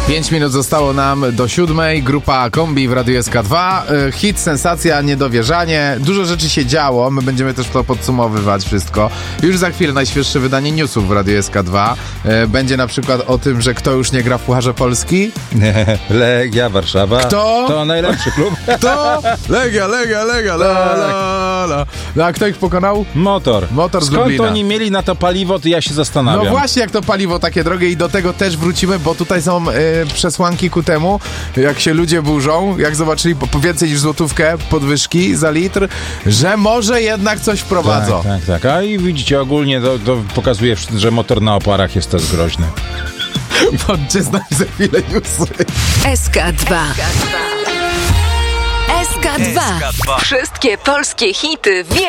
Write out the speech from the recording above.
5 minut zostało nam do 7. Grupa Kombi w Radiu SK2. Hit, sensacja, niedowierzanie. Dużo rzeczy się działo. My będziemy też to podsumowywać wszystko. Już za chwilę najświeższe wydanie newsów w Radiu SK2. Będzie na przykład o tym, że kto już nie gra w Pucharze Polski. Legia Warszawa. Kto? To najlepszy klub. Kto? Legia, la. A kto ich pokonał? Motor z Lublina. Skąd oni mieli na to paliwo, to ja się zastanawiam. No właśnie, jak to paliwo takie drogie i do tego też wrócimy, bo tutaj są przesłanki ku temu, jak się ludzie burzą, jak zobaczyli po więcej niż złotówkę podwyżki za litr, że może jednak coś wprowadzą. Tak. A i widzicie, ogólnie to pokazuje, że motor na oparach jest też groźny. Bądźcie z nami za chwilę newsy. SK2. SK2. Wszystkie polskie hity w